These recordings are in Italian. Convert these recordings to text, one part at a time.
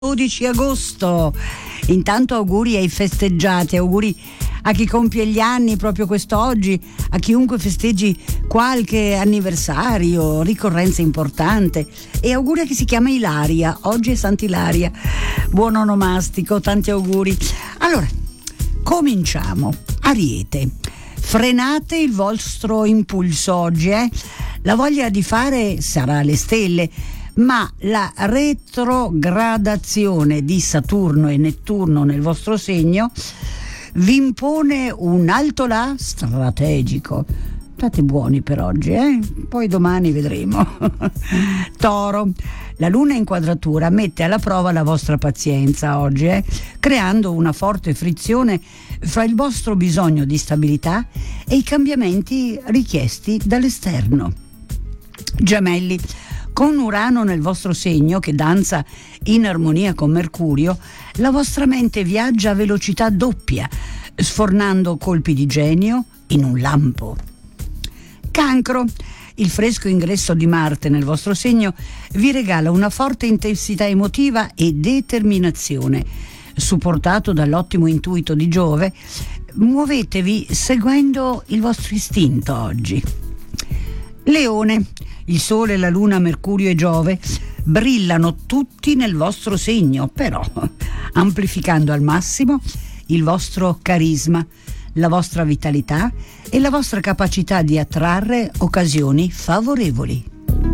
12 agosto. Intanto auguri ai festeggiati, auguri a chi compie gli anni proprio quest'oggi, a chiunque festeggi qualche anniversario, ricorrenza importante, e auguri a chi si chiama Ilaria, oggi è Sant'Ilaria, buon onomastico, tanti auguri. Allora, cominciamo. Ariete, frenate il vostro impulso oggi, la voglia di fare sarà alle stelle, ma la retrogradazione di Saturno e Nettuno nel vostro segno vi impone un alto là strategico. State buoni per oggi, poi domani vedremo. Toro, la luna in quadratura mette alla prova la vostra pazienza oggi, creando una forte frizione fra il vostro bisogno di stabilità e i cambiamenti richiesti dall'esterno. Gemelli, con Urano nel vostro segno che danza in armonia con Mercurio, la vostra mente viaggia a velocità doppia, sfornando colpi di genio in un lampo. Cancro, il fresco ingresso di Marte nel vostro segno vi regala una forte intensità emotiva e determinazione. Supportato dall'ottimo intuito di Giove, muovetevi seguendo il vostro istinto oggi. Leone, il Sole, la Luna, Mercurio e Giove brillano tutti nel vostro segno, però amplificando al massimo il vostro carisma, la vostra vitalità e la vostra capacità di attrarre occasioni favorevoli.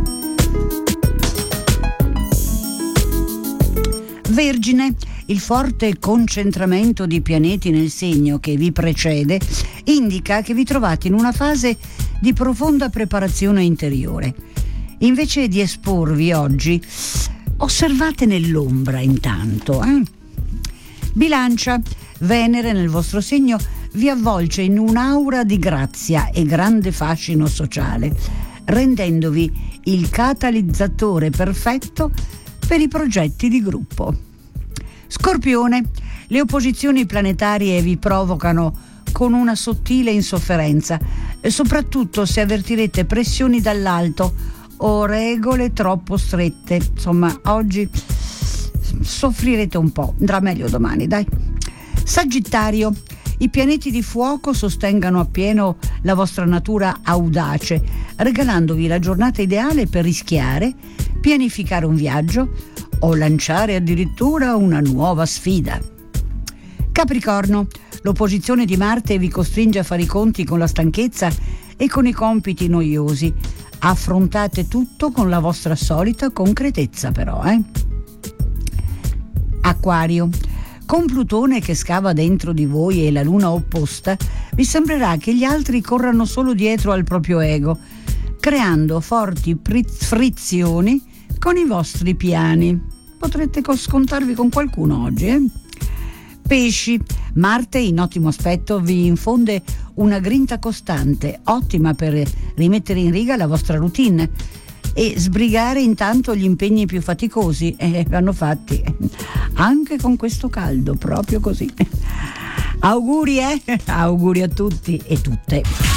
Vergine, il forte concentramento di pianeti nel segno che vi precede indica che vi trovate in una fase di profonda preparazione interiore. Invece di esporvi oggi, osservate nell'ombra intanto. Bilancia, Venere nel vostro segno vi avvolge in un'aura di grazia e grande fascino sociale, rendendovi il catalizzatore perfetto per i progetti di gruppo. Scorpione, le opposizioni planetarie vi provocano con una sottile insofferenza, soprattutto se avvertirete pressioni dall'alto o regole troppo strette. Insomma, oggi soffrirete un po', andrà meglio domani, dai. Sagittario, i pianeti di fuoco sostengano appieno la vostra natura audace, regalandovi la giornata ideale per rischiare, pianificare un viaggio o lanciare addirittura una nuova sfida. Capricorno, l'opposizione di Marte vi costringe a fare i conti con la stanchezza e con i compiti noiosi. Affrontate tutto con la vostra solita concretezza, però. Acquario, con Plutone che scava dentro di voi e la luna opposta, vi sembrerà che gli altri corrano solo dietro al proprio ego, creando forti frizioni con i vostri piani. Potrete scontarvi con qualcuno oggi, Pesci, Marte in ottimo aspetto vi infonde una grinta costante, ottima per rimettere in riga la vostra routine e sbrigare intanto gli impegni più faticosi, vanno fatti anche con questo caldo, proprio così. Auguri, auguri a tutti e tutte.